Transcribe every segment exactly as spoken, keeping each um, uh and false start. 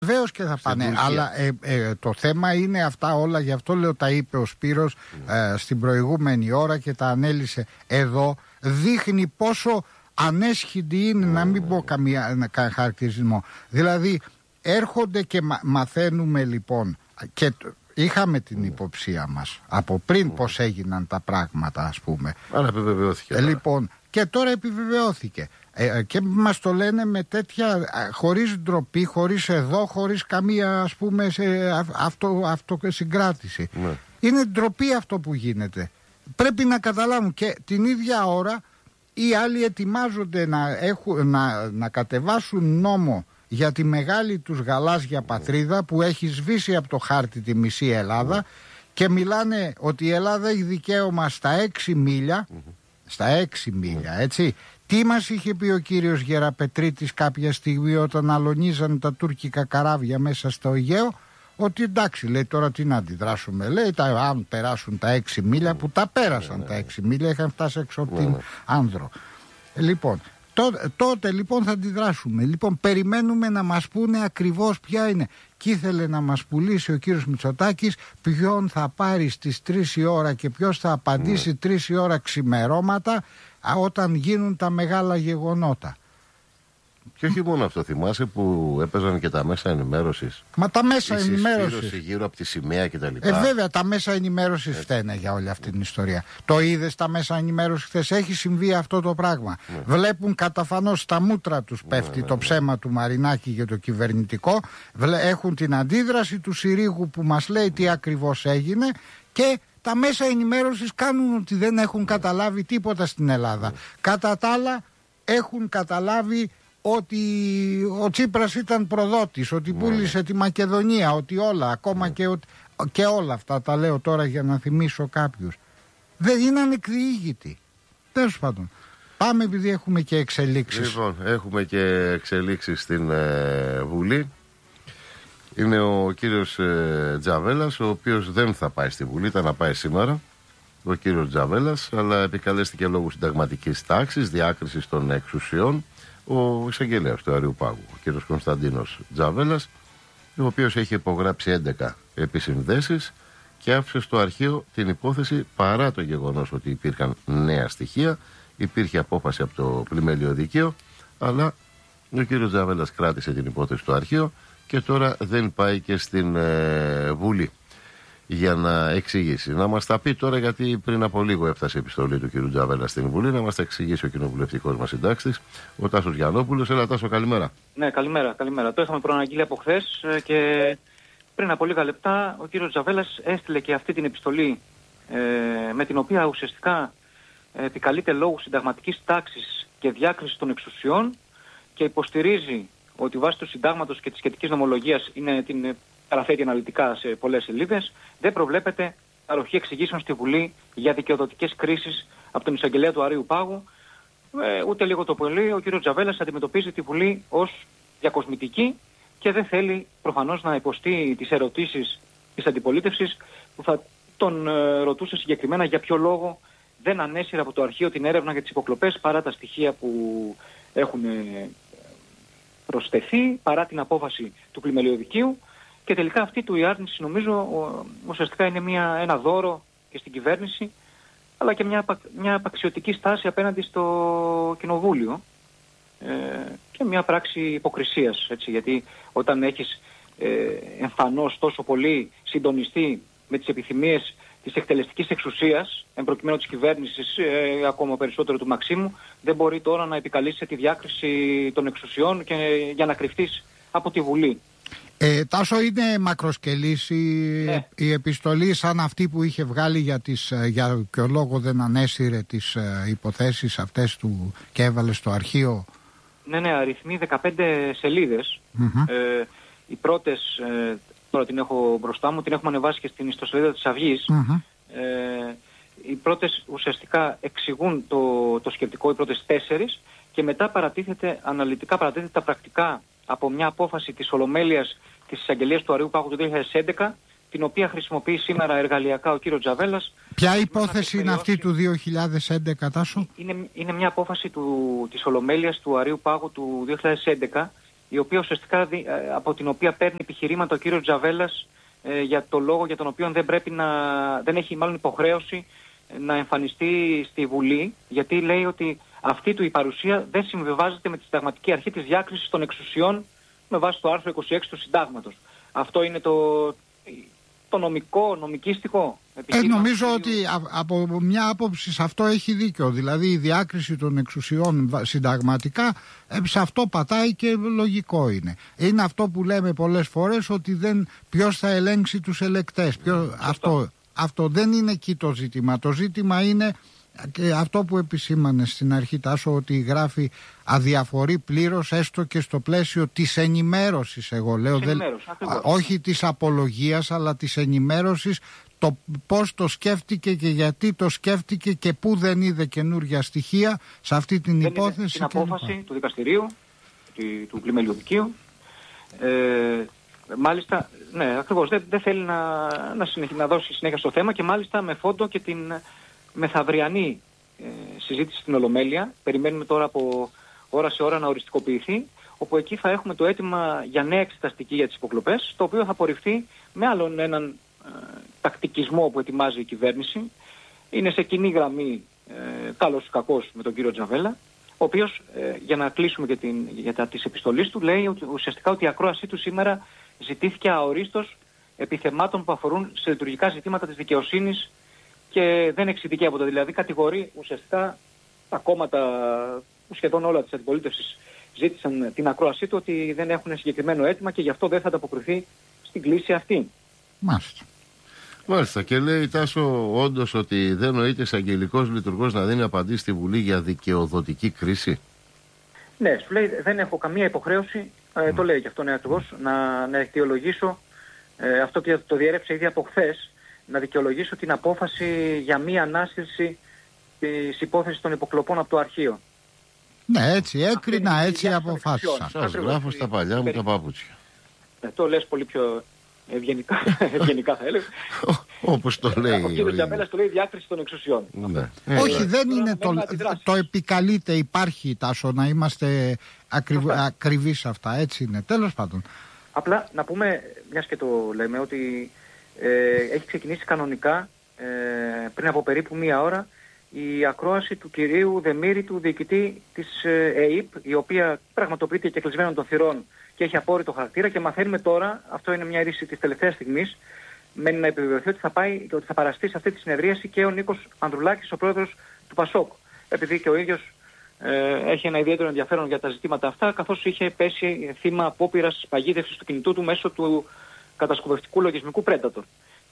Βεβαίως και θα πάνε, αλλά ε, ε, το θέμα είναι αυτά όλα, γι' αυτό λέω τα είπε ο Σπύρος mm. ε, στην προηγούμενη ώρα και τα ανέλησε εδώ, δείχνει πόσο ανέσχυτη είναι, mm. να μην πω καμία κα, χαρακτηρισμό. Δηλαδή έρχονται και μα, μαθαίνουμε λοιπόν, και είχαμε την υποψία μας από πριν mm. πως έγιναν τα πράγματα, ας πούμε. Αλλά επιβεβαιώθηκε. Ε, λοιπόν, και τώρα επιβεβαιώθηκε. Ε, και μας το λένε με τέτοια, χωρίς ντροπή, χωρίς εδώ, χωρίς καμία, ας πούμε, σε αυτό, αυτό συγκράτηση. Ναι. Είναι ντροπή αυτό που γίνεται. Πρέπει να καταλάβουν, και την ίδια ώρα οι άλλοι ετοιμάζονται να, έχουν, να, να κατεβάσουν νόμο για τη μεγάλη τους γαλάζια πατρίδα που έχει σβήσει από το χάρτη τη μισή Ελλάδα, ναι. και μιλάνε ότι η Ελλάδα έχει δικαίωμα στα έξι μίλια, mm-hmm. στα έξι μίλια, έτσι. Τι μας είχε πει ο κύριος Γεραπετρίτης κάποια στιγμή όταν αλωνίζαν τα τουρκικά καράβια μέσα στο Αιγαίο? Ότι εντάξει, λέει, τώρα τι να αντιδράσουμε. Λέει, τα, αν περάσουν τα έξι μίλια, που τα πέρασαν ναι, τα έξι μίλια, είχαν φτάσει έξω από ναι, την ναι. Άνδρο. Λοιπόν, τότε, τότε λοιπόν θα αντιδράσουμε. Λοιπόν, περιμένουμε να μας πούνε ακριβώς ποια είναι. Και ήθελε να μας πουλήσει ο κύριος Μητσοτάκης ποιον θα πάρει στις τρεις η ώρα και ποιος θα απαντήσει ναι. τρεις η ώρα ξημερώματα όταν γίνουν τα μεγάλα γεγονότα. Και όχι μόνο αυτό, θυμάσαι που έπαιζαν και τα μέσα ενημέρωσης. Μα τα μέσα ενημέρωσης. Γύρω από τη σημαία κτλ. Ε, βέβαια, τα μέσα ενημέρωσης ε. φταίνε για όλη αυτή την ιστορία. Το είδες τα μέσα ενημέρωσης χθες? Έχει συμβεί αυτό το πράγμα. Ναι. Βλέπουν καταφανώς στα μούτρα τους πέφτει ναι, ναι, το ψέμα ναι. του Μαρινάκη για το κυβερνητικό. Έχουν την αντίδραση του Συρίγου που μας λέει τι ακριβώς έγινε, και τα μέσα ενημέρωσης κάνουν ότι δεν έχουν καταλάβει τίποτα στην Ελλάδα. Κατά τα άλλα έχουν καταλάβει ότι ο Τσίπρας ήταν προδότης, ότι πούλησε τη Μακεδονία, ότι όλα, ακόμα και, ότι, και όλα αυτά τα λέω τώρα για να θυμίσω κάποιους. Δεν είναι ανεκδιήγητοι. Τέλος πάντων. Πάμε, επειδή έχουμε και εξελίξεις. Λοιπόν, έχουμε και εξελίξεις στην ε, Βουλή. Είναι ο κύριος ε, Τζαβέλας, ο οποίος δεν θα πάει στη Βουλή, ήταν να πάει σήμερα, ο κύριος Τζαβέλας, αλλά επικαλέστηκε λόγω συνταγματικής τάξης, διάκρισης των εξουσιών, ο εισαγγελέας του Αριουπάγου, ο κύριος Κωνσταντίνος Τζαβέλας, ο οποίος έχει υπογράψει έντεκα επισυνδέσεις και άφησε στο αρχείο την υπόθεση παρά το γεγονός ότι υπήρχαν νέα στοιχεία, υπήρχε απόφαση από το πλημέλιο δικαίο, αλλά ο κύριος Τζαβέλας κράτησε την υπόθεση στο αρχείο και τώρα δεν πάει και στην ε, Βουλή για να εξηγήσει. Να μας τα πει τώρα, γιατί πριν από λίγο έφτασε η επιστολή του κ. Τζαβέλα στην Βουλή, να μας τα εξηγήσει ο κοινοβουλευτικός μας συντάκτης, ο Τάσος Γιαννόπουλος. Έλα Τάσο, καλημέρα. Ναι, καλημέρα, καλημέρα. Το είχαμε προαναγγείλει από χθες και πριν από λίγα λεπτά ο κ. Τζαβέλας έστειλε και αυτή την επιστολή ε, με την οποία ουσιαστικά ε, επικαλείται λόγου συνταγματικής τάξης και διάκρισης των εξουσιών και υποστηρίζει ότι βάσει του συντάγματος και της σχετικής νομολογίας, είναι την παραθέτει αναλυτικά σε πολλές σελίδες, δεν προβλέπεται παροχή εξηγήσεων στη Βουλή για δικαιοδοτικές κρίσεις από τον εισαγγελέα του Αρείου Πάγου. Ε, ούτε λίγο το πολύ, ο κ. Τζαβέλας αντιμετωπίζει τη Βουλή ως διακοσμητική και δεν θέλει προφανώς να υποστεί τις ερωτήσεις της αντιπολίτευσης που θα τον ε, ρωτούσε συγκεκριμένα για ποιο λόγο δεν ανέσυρε από το αρχείο την έρευνα για τις υποκλοπές παρά τα στοιχεία που έχουν ε, προσθεθεί, παρά την απόφαση του πλημελιωδικείου. Και τελικά αυτή του η άρνηση, νομίζω, ουσιαστικά είναι μια, ένα δώρο και στην κυβέρνηση, αλλά και μια, μια απαξιωτική στάση απέναντι στο Κοινοβούλιο ε, και μια πράξη υποκρισίας, έτσι, γιατί όταν έχεις ε, εμφανώς τόσο πολύ συντονιστεί με τις επιθυμίες της εκτελεστικής εξουσίας, εν προκειμένου της κυβέρνησης, ε, ακόμα περισσότερο του Μαξίμου, δεν μπορεί τώρα να επικαλείσαι τη διάκριση των εξουσιών και, για να κρυφτείς από τη Βουλή. Ε, Τάσο, είναι μακροσκελής η, ναι. η επιστολή, σαν αυτή που είχε βγάλει για, τις, για ποιο λόγο δεν ανέσυρε τις ε, υποθέσεις αυτές του και έβαλε στο αρχείο. Ναι, ναι, αριθμεί δεκαπέντε σελίδες. Mm-hmm. Ε, οι πρώτες, ε, τώρα την έχω μπροστά μου, την έχουμε ανεβάσει και στην ιστοσελίδα της Αυγής. Mm-hmm. Ε, οι πρώτες ουσιαστικά εξηγούν το, το σκεπτικό, οι πρώτες τέσσερις, και μετά παρατίθεται, αναλυτικά παρατίθεται τα πρακτικά από μια απόφαση της Ολομέλειας της Εισαγγελίας του Αρείου Πάγου του δύο χιλιάδες έντεκα, την οποία χρησιμοποιεί σήμερα εργαλειακά ο κύριος Τζαβέλας. Ποια υπόθεση είναι αυτή του δύο χιλιάδες έντεκα, Τάσο? Είναι, είναι μια απόφαση του, της Ολομέλειας του Αρείου Πάγου του δύο χιλιάδες έντεκα, η οποία ουσιαστικά, από την οποία παίρνει επιχειρήματα ο κύριος Τζαβέλας ε, για το λόγο για τον οποίο δεν πρέπει να, δεν έχει μάλλον υποχρέωση να εμφανιστεί στη Βουλή, γιατί λέει ότι αυτή του η παρουσία δεν συμβιβάζεται με τη συνταγματική αρχή της διάκρισης των εξουσιών με βάση το άρθρο είκοσι έξι του Συντάγματος. Αυτό είναι το, το νομικό, νομικίστικο επιχείρημα. Ε, νομίζω ότι α, από μια άποψη σε αυτό έχει δίκιο. Δηλαδή η διάκριση των εξουσιών συνταγματικά, ε, σε αυτό πατάει και λογικό είναι. Είναι αυτό που λέμε πολλές φορές, ότι δεν, ποιος θα ελέγξει τους ελεκτές. Ποιος, αυτό, αυτό δεν είναι εκεί το ζήτημα. Το ζήτημα είναι και αυτό που επισήμανε στην αρχή, Τάσο, ότι γράφει αδιαφορεί πλήρως, έστω και στο πλαίσιο της ενημέρωσης, εγώ λέω, δεν, όχι της απολογίας αλλά της ενημέρωσης, το πώς το σκέφτηκε και γιατί το σκέφτηκε και πού δεν είδε καινούργια στοιχεία σε αυτή την δεν υπόθεση. Την απόφαση του δικαστηρίου, του, του πλημελιού δικαίου. Ε, μάλιστα, ναι, ακριβώς, δεν, δεν θέλει να, να, συνεχ, να δώσει συνέχεια στο θέμα και μάλιστα με φόντο και την μεθαυριανή ε, συζήτηση στην Ολομέλεια. Περιμένουμε τώρα από ώρα σε ώρα να οριστικοποιηθεί, όπου εκεί θα έχουμε το αίτημα για νέα εξεταστική για τις υποκλοπές, το οποίο θα απορριφθεί με άλλον έναν ε, τακτικισμό που ετοιμάζει η κυβέρνηση. Είναι σε κοινή γραμμή, ε, καλός ή κακός, με τον κύριο Τζαβέλα, ο οποίος, ε, για να κλείσουμε και την, για τα της επιστολής του, λέει ότι, ουσιαστικά ότι η ακρόασή του σήμερα ζητήθηκε αορίστως επιθεμάτων που αφορούν σε λειτουργικά ζητήματα της δικαιοσύνης και δεν εξειδικεύονται. Δηλαδή κατηγορεί ουσιαστικά τα κόμματα, σχεδόν όλα της αντιπολίτευσης ζήτησαν την ακρόασή του, ότι δεν έχουν συγκεκριμένο αίτημα και γι' αυτό δεν θα ανταποκριθεί στην κλίση αυτή. Μάλιστα. Μάλιστα. Και λέει, Τάσο, όντως ότι δεν νοείται εισαγγελικός λειτουργός να δίνει απαντήσεις στη Βουλή για δικαιοδοτική κρίση. Ναι, σου λέει δεν έχω καμία υποχρέωση, ε, mm. το λέει και αυτό είναι ακριβώς, να, να αιτιολογήσω ε, αυτό και το διέρεψε ήδη από χθες, να δικαιολογήσω την απόφαση για μία ανάσυρση της υπόθεσης των υποκλοπών από το αρχείο. Ναι, έτσι έκρινα, έτσι αποφάσισα. Σας γράφω στα παλιά μου τα πάπουτσια. Ε, το λες πολύ πιο ευγενικά, ευγενικά θα έλεγα. Όπως το λέει. Ο κύριος Τζαβέλας το λέει διάκριση των εξουσιών. Ναι. Όχι, δεν είναι το, το επικαλείται, υπάρχει, Τάσο, να είμαστε ακριβ, ακριβείς σε αυτά, έτσι είναι, τέλος πάντων. Απλά να πούμε, μιας και το λέμε, ότι ε, έχει ξεκινήσει κανονικά ε, πριν από περίπου μία ώρα η ακρόαση του κυρίου Δεμήρη, του διοικητή της ε, ΕΕΠ, η οποία πραγματοποιείται και κλεισμένων των θυρών και έχει απόρριτο χαρακτήρα, και μαθαίνουμε τώρα, αυτό είναι μια είδηση της τελευταίας στιγμής, μένει να επιβεβαιωθεί ότι θα, πάει, ότι θα παραστεί σε αυτή τη συνεδρίαση και ο Νίκος Ανδρουλάκης, ο πρόεδρος του Πασόκ. Επειδή και ο ίδιος ε, έχει ένα ιδιαίτερο ενδιαφέρον για τα ζητήματα αυτά, καθώς είχε πέσει θύμα απόπειρας παγίδευσης του κινητού του μέσω του κατασκοπευτικού λογισμικού Predator.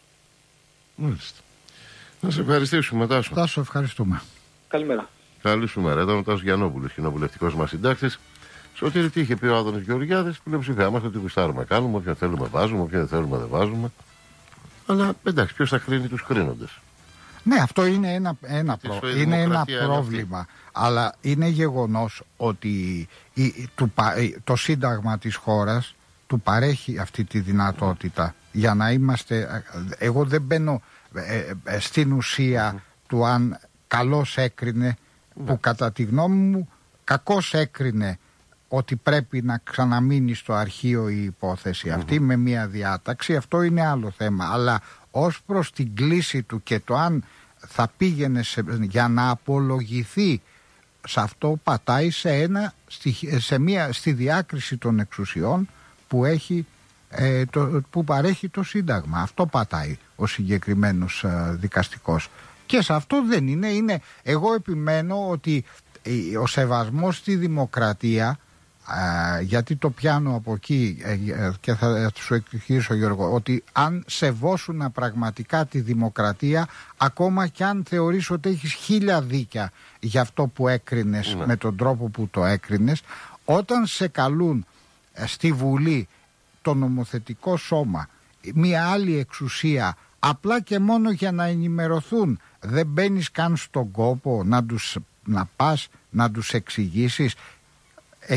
Μάλιστα. Να σε ευχαριστήσουμε, Τάσο. Τάσο, ευχαριστούμε. Καλημέρα. Καλή σου μέρα. Ήταν ο Τάσος Γιαννόπουλος, κοινοβουλευτικός μας συντάκτης. Σωτήρη, τι είχε πει ο Άδωνης Γεωργιάδης, πλειοψηφία μας, ότι γουστάρουμε κάνουμε, όποιον θέλουμε βάζουμε, όποιον δεν θέλουμε δεν βάζουμε. Αλλά εντάξει, ποιος θα κρίνει τους κρίνοντες. Ναι, αυτό είναι ένα, ένα, προ... είναι ένα πρόβλημα. Είναι αλλά είναι γεγονός ότι η, το, το Σύνταγμα της χώρας του παρέχει αυτή τη δυνατότητα για να είμαστε. Εγώ δεν μπαίνω ε, ε, στην ουσία mm. του αν καλώς έκρινε, mm. που κατά τη γνώμη μου κακώς έκρινε ότι πρέπει να ξαναμείνει στο αρχείο η υπόθεση αυτή mm-hmm. με μια διάταξη. Αυτό είναι άλλο θέμα. Αλλά ως προς την κλίση του και το αν θα πήγαινε σε, για να απολογηθεί, σε αυτό πατάει σε ένα, σε μια, στη διάκριση των εξουσιών που, έχει, ε, το, που παρέχει το Σύνταγμα. Αυτό πατάει ο συγκεκριμένος ε, δικαστικός. Και σε αυτό δεν είναι, είναι. Εγώ επιμένω ότι ε, ο σεβασμός στη δημοκρατία, Uh, γιατί το πιάνω από εκεί uh, και θα σου εξηγήσω, Γιώργο, ότι αν σεβόσουν πραγματικά τη δημοκρατία, ακόμα και αν θεωρείς ότι έχεις χίλια δίκια για αυτό που έκρινες mm. με τον τρόπο που το έκρινες, όταν σε καλούν uh, στη Βουλή, το νομοθετικό σώμα, μια άλλη εξουσία, απλά και μόνο για να ενημερωθούν, δεν μπαίνεις καν στον κόπο να, τους, να πας να τους εξηγήσεις ε,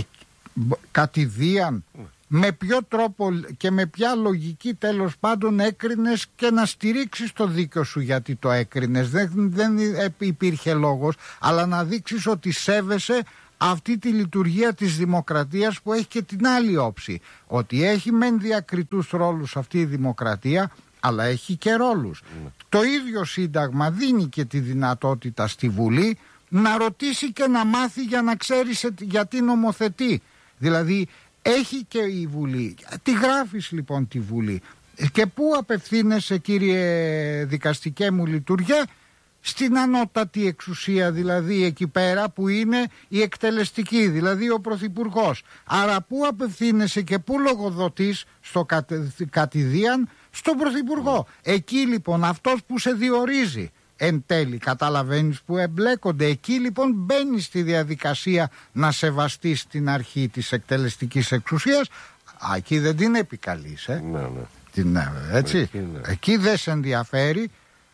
κατηδίαν mm. με ποιο τρόπο και με ποια λογική τέλος πάντων έκρινες, και να στηρίξεις το δίκιο σου γιατί το έκρινες. Δεν, δεν υπήρχε λόγος, αλλά να δείξεις ότι σέβεσαι αυτή τη λειτουργία της δημοκρατίας που έχει και την άλλη όψη, ότι έχει μεν διακριτούς ρόλους αυτή η δημοκρατία, αλλά έχει και ρόλους. Mm. Το ίδιο Σύνταγμα δίνει και τη δυνατότητα στη Βουλή να ρωτήσει και να μάθει για να ξέρει σε, γιατί νομοθετεί. Δηλαδή έχει και η Βουλή. Τι γράφεις λοιπόν τη Βουλή? Και πού απευθύνεσαι, κύριε δικαστικέ μου λειτουργέ? Στην ανώτατη εξουσία, δηλαδή εκεί πέρα που είναι η εκτελεστική, δηλαδή ο Πρωθυπουργός. Άρα πού απευθύνεσαι και πού λογοδοτείς? Στο κατε, κατηδίαν στον Πρωθυπουργό. Εκεί λοιπόν αυτός που σε διορίζει εν τέλει, καταλαβαίνεις που εμπλέκονται. Εκεί λοιπόν μπαίνει στη διαδικασία να σεβαστείς την αρχή της εκτελεστικής εξουσίας. Α, εκεί δεν την επικαλείς, ε. Ναι, ναι. Την, έτσι. Εκεί, ναι. Εκεί δεν σε ενδιαφέρει.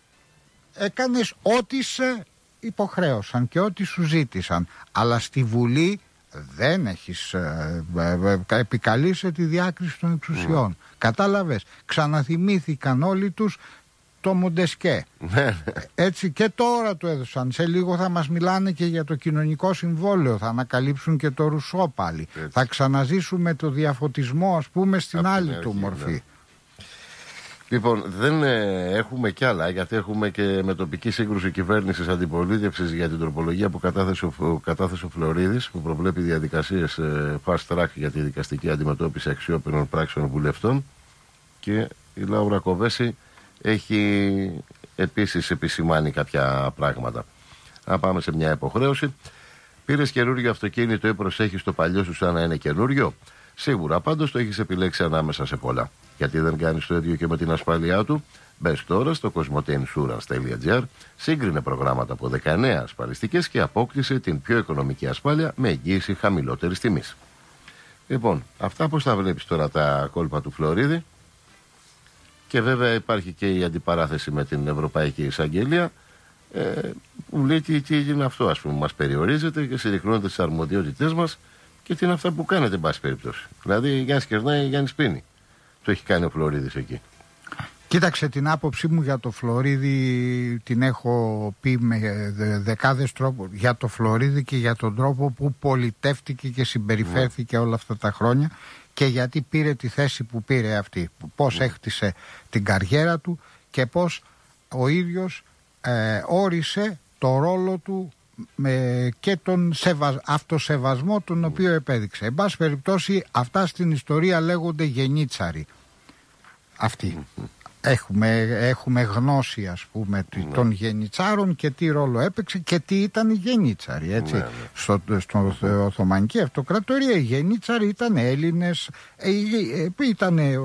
Έκανες ό,τι σε υποχρέωσαν και ό,τι σου ζήτησαν. Αλλά στη Βουλή δεν έχεις ε, ε, ε, επικαλείσαι τη διάκριση των εξουσιών. Mm. Κατάλαβες? Ξαναθυμήθηκαν όλοι τους το Μοντεσκέ. Έτσι, και τώρα το έδωσαν. Σε λίγο θα μας μιλάνε και για το κοινωνικό συμβόλαιο. Θα ανακαλύψουν και το Ρουσό πάλι. Έτσι. Θα ξαναζήσουμε το διαφωτισμό, ας πούμε, στην από άλλη του μορφή. Ναι. Λοιπόν, δεν ε, έχουμε κι άλλα, γιατί έχουμε και με τοπική σύγκρουση κυβέρνησης αντιπολίτευσης για την τροπολογία που κατάθεσε ο, κατάθεσε ο Φλωρίδης, που προβλέπει διαδικασίες ε, fast track για τη δικαστική αντιμετώπιση αξιόπινων πράξεων βουλευτών. Και η Λάουρα Κοβέση έχει επίσης επισημάνει κάποια πράγματα. Να πάμε σε μια υποχρέωση. Πήρες καινούριο αυτοκίνητο ή προσέχεις το παλιό σου σαν να είναι καινούριο? Σίγουρα, πάντως το έχεις επιλέξει ανάμεσα σε πολλά. Γιατί δεν κάνεις το ίδιο και με την ασφάλειά του? Μπες τώρα στο κοσμοτέινσουρανς τελεία τζι άρ, σύγκρινε προγράμματα από δεκαεννέα ασφαλιστικές και απόκτησε την πιο οικονομική ασφάλεια με εγγύηση χαμηλότερης τιμής. Λοιπόν, αυτά πώς τα βλέπεις τώρα τα κόλπα του Φλωρίδη? Και βέβαια υπάρχει και η αντιπαράθεση με την Ευρωπαϊκή Εισαγγελία, ε, που λέει τι, τι είναι αυτό, ας πούμε, μας περιορίζεται και συρρυκνώνεται τις αρμοδιότητές μας και τι είναι αυτά που κάνετε, εν πάση περιπτώσει. Δηλαδή, Γιάννης κερνάει, Γιάννης πίνει. Το έχει κάνει ο Φλωρίδης εκεί. Κοίταξε, την άποψή μου για το Φλωρίδη την έχω πει με δεκάδες τρόπους. Για το Φλωρίδη και για τον τρόπο που πολιτεύτηκε και συμπεριφέρθηκε mm. όλα αυτά τα χρόνια και γιατί πήρε τη θέση που πήρε αυτή. Πώς mm. έχτισε την καριέρα του και πώς ο ίδιος ε, όρισε το ρόλο του με και τον σεβα... αυτοσεβασμό τον οποίο επέδειξε. Εν πάση περιπτώσει, αυτά στην ιστορία λέγονται γενίτσαροι. Αυτοί. Έχουμε, έχουμε γνώση, ας πούμε, ναι. των γενιτσάρων και τι ρόλο έπαιξε και τι ήταν οι γενίτσαροι, έτσι. Ναι, ναι. Στο, στο ναι. Οθωμανική Αυτοκρατορία οι γενίτσαροι ήταν Έλληνες, ε, ήταν ε,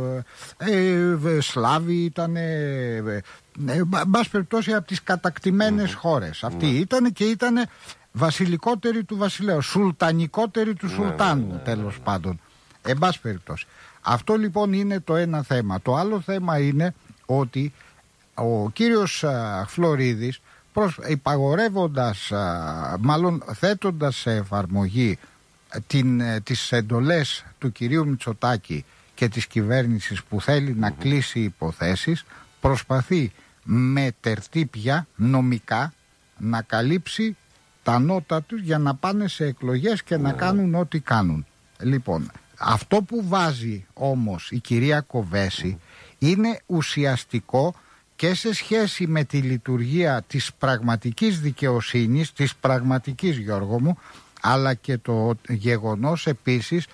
ε, Σλάβοι, ήταν ε, εν πάση περιπτώσει από τις κατακτημένες mm-hmm. χώρες. Αυτοί mm-hmm. ήταν και ήταν βασιλικότεροι του βασιλέου, σουλτανικότεροι του σουλτάνου, mm-hmm. τέλος mm-hmm. πάντων. Εν πάση περιπτώσει. Αυτό λοιπόν είναι το ένα θέμα. Το άλλο θέμα είναι ότι ο κύριος α, Φλωρίδης προς, υπαγορεύοντας, α, μάλλον θέτοντας σε εφαρμογή την, τις εντολές του κυρίου Μητσοτάκη και της κυβέρνησης που θέλει να κλείσει υποθέσεις, προσπαθεί με τερτύπια νομικά να καλύψει τα νότα τους για να πάνε σε εκλογές και να κάνουν ό,τι κάνουν. Λοιπόν, αυτό που βάζει όμως η κυρία Κοβέση είναι ουσιαστικό και σε σχέση με τη λειτουργία της πραγματικής δικαιοσύνης, της πραγματικής, Γιώργο μου, αλλά και το γεγονός επίσης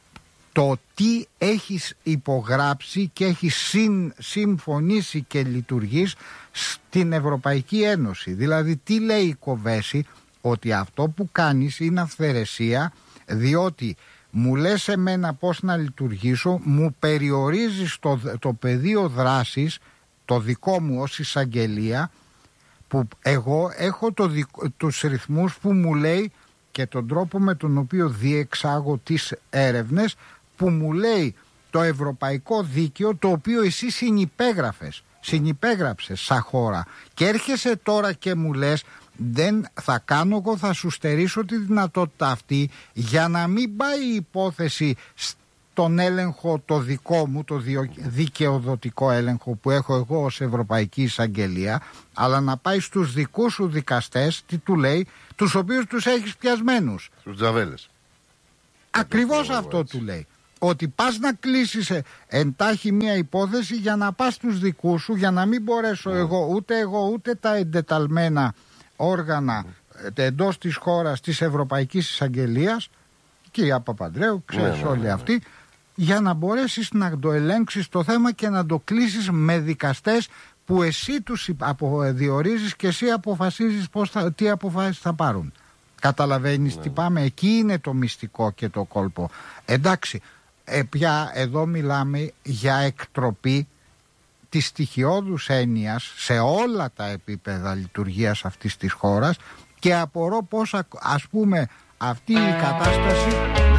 το τι έχεις υπογράψει και έχεις συν, συμφωνήσει και λειτουργείς στην Ευρωπαϊκή Ένωση. Δηλαδή τι λέει η Κοβέση? Ότι αυτό που κάνεις είναι αυθαιρεσία, διότι μου λες εμένα πώς να λειτουργήσω, μου περιορίζεις το, το πεδίο δράσης, το δικό μου ως εισαγγελία, που εγώ έχω το δικο, τους ρυθμούς που μου λέει και τον τρόπο με τον οποίο διεξάγω τις έρευνες, που μου λέει το ευρωπαϊκό δίκαιο, το οποίο εσύ συνυπέγραφες, συνυπέγραψες σαν χώρα, και έρχεσαι τώρα και μου λες δεν θα κάνω εγώ, θα σου στερήσω τη δυνατότητα αυτή για να μην πάει η υπόθεση τον έλεγχο το δικό μου, το δικαιοδοτικό έλεγχο που έχω εγώ ως Ευρωπαϊκή Εισαγγελία, αλλά να πάει στους δικούς σου δικαστές, τι του λέει, τους οποίους τους έχεις πιασμένους. Στους Τζαβέλες. Ακριβώς αυτό του λέει. Ότι πας να κλείσεις εντάχει μια υπόθεση για να πας στους δικούς σου, για να μην μπορέσω mm. εγώ, ούτε εγώ, ούτε τα εντεταλμένα όργανα mm. εντός της χώρας της Ευρωπαϊκής Εισαγγελίας, κυρία Παπανδρέου, ξέρεις mm. όλοι mm. αυτοί, για να μπορέσεις να το ελέγξεις το θέμα και να το κλείσεις με δικαστές που εσύ τους διορίζεις και εσύ αποφασίζεις πώς θα, τι αποφάσεις θα πάρουν. Καταλαβαίνεις mm. τι πάμε, εκεί είναι το μυστικό και το κόλπο. Εντάξει, ε, πια εδώ μιλάμε για εκτροπή της στοιχειώδους έννοιας σε όλα τα επίπεδα λειτουργίας αυτής της χώρας και απορώ πώς, ας πούμε, αυτή η κατάσταση...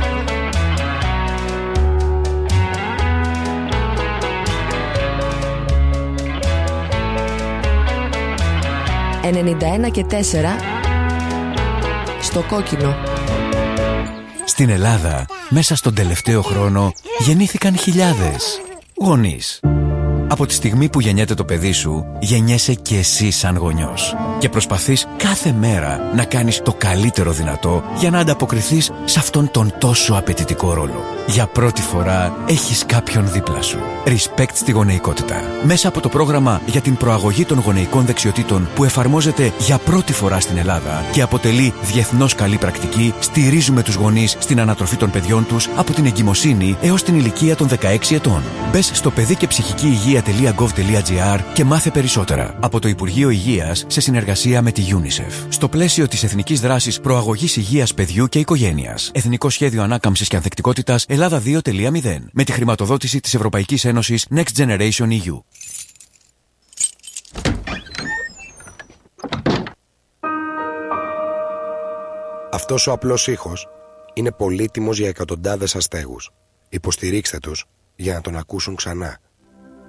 ενενήντα ένα και τέσσερα στο κόκκινο. Στην Ελλάδα, μέσα στον τελευταίο χρόνο, γεννήθηκαν χιλιάδες γονείς. Από τη στιγμή που γεννιέται το παιδί σου, γεννιέσαι και εσύ σαν γονιός. Και προσπαθείς κάθε μέρα να κάνεις το καλύτερο δυνατό για να ανταποκριθείς σε αυτόν τον τόσο απαιτητικό ρόλο. Για πρώτη φορά έχεις κάποιον δίπλα σου. Respect στη γονεϊκότητα. Μέσα από το πρόγραμμα για την προαγωγή των γονεϊκών δεξιοτήτων που εφαρμόζεται για πρώτη φορά στην Ελλάδα και αποτελεί διεθνώς καλή πρακτική, στηρίζουμε τους γονείς στην ανατροφή των παιδιών τους από την εγκυμοσύνη έως την ηλικία των δεκαέξι ετών. Μπες στο παιδί και ψυχική υγεία τελεία γκοβ τελεία τζι άρ και μάθε περισσότερα. Από το Υπουργείο Υγείας σε συνεργασία με τη UNICEF. Στο πλαίσιο της Εθνικής Δράσης Προαγωγής Υγείας Παιδιού και Οικογένειας. Εθνικό Σχέδιο Ανάκαμψης και Ανθεκτικότητας Ελλάδα δύο τελεία μηδέν. Με τη χρηματοδότηση της Ευρωπαϊκής Ένωσης Next Generation ι γιου. Αυτός ο απλός ήχος είναι πολύτιμος για εκατοντάδες αστέγους. Υποστηρίξτε τους για να τον ακούσουν ξανά.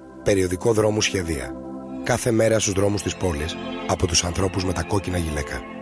Περιοδικό Δρόμου Σχεδία. Κάθε μέρα στους δρόμους της πόλης από τους ανθρώπους με τα κόκκινα γυλαίκα.